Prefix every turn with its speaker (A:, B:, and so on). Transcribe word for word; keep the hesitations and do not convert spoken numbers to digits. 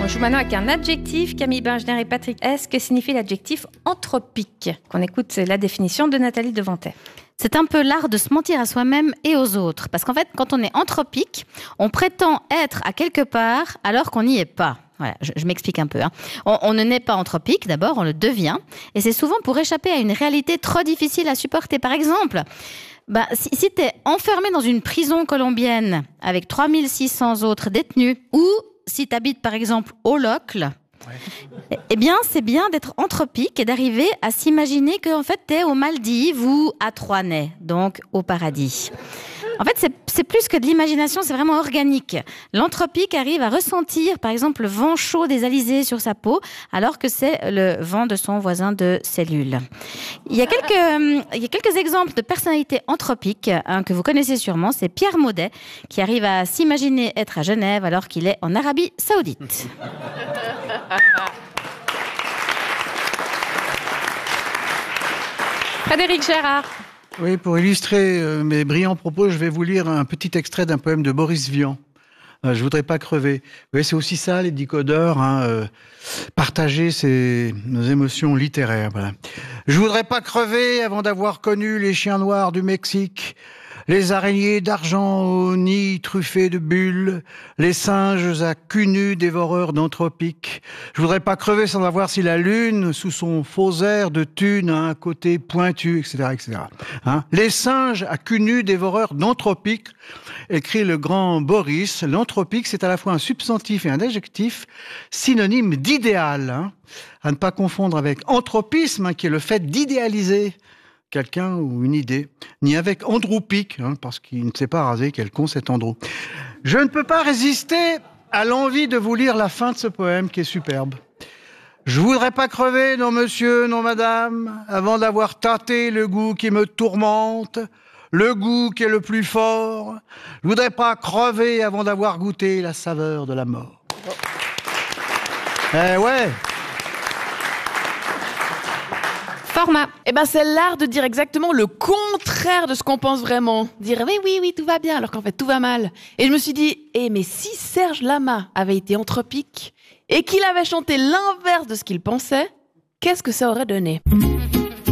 A: joue maintenant avec un adjectif. Camille Bengener et Patrick S. Que signifie l'adjectif anthropique? Qu'on écoute la définition de Nathalie Devantet.
B: C'est un peu l'art de se mentir à soi-même et aux autres. Parce qu'en fait, quand on est anthropique, on prétend être à quelque part alors qu'on n'y est pas. Voilà, je, je m'explique un peu. Hein. On, on ne naît pas anthropique, d'abord, on le devient. Et c'est souvent pour échapper à une réalité trop difficile à supporter. Par exemple, bah, si, si tu es enfermé dans une prison colombienne avec trois mille six cents autres détenus, ou si tu habites par exemple au Locle, ouais. eh bien c'est bien d'être anthropique et d'arriver à s'imaginer que en fait, tu es aux Maldives ou à Troisnay, donc au paradis. En fait, c'est, c'est plus que de l'imagination, c'est vraiment organique. L'anthropique arrive à ressentir, par exemple, le vent chaud des alizés sur sa peau, alors que c'est le vent de son voisin de cellule. Il y a quelques, euh, il y a quelques exemples de personnalités anthropiques hein, que vous connaissez sûrement. C'est Pierre Maudet, qui arrive à s'imaginer être à Genève alors qu'il est en Arabie Saoudite.
A: Frédéric Gérard.
C: Oui, pour illustrer euh, mes brillants propos, je vais vous lire un petit extrait d'un poème de Boris Vian. Euh, je voudrais pas crever. Vous voyez, c'est aussi ça, les décodeurs, hein, euh, partager ses, nos émotions littéraires. Voilà. Je voudrais pas crever avant d'avoir connu les chiens noirs du Mexique, les araignées d'argent au nid truffé de bulles, les singes à cul nu dévoreurs d'anthropiques. Je voudrais pas crever sans savoir si la lune, sous son faux air de thune, a un côté pointu, et cetera, et cetera. Hein? Les singes à cul nu dévoreurs d'anthropiques, écrit le grand Boris. L'anthropique, c'est à la fois un substantif et un adjectif synonyme d'idéal, hein, à ne pas confondre avec anthropisme, hein, qui est le fait d'idéaliser quelqu'un ou une idée, ni avec androupique, hein, parce qu'il ne s'est pas rasé, quel con cet Andrew. Je ne peux pas résister à l'envie de vous lire la fin de ce poème qui est superbe. Je voudrais pas crever, non monsieur, non madame, avant d'avoir tâté le goût qui me tourmente, le goût qui est le plus fort. Je voudrais pas crever avant d'avoir goûté la saveur de la mort. Eh ouais.
A: Format.
D: Eh ben, c'est l'art de dire exactement le contraire de ce qu'on pense vraiment. Dire oui, oui, oui, tout va bien, alors qu'en fait, tout va mal. Et je me suis dit, eh, mais si Serge Lama avait été anthropique et qu'il avait chanté l'inverse de ce qu'il pensait, qu'est-ce que ça aurait donné ?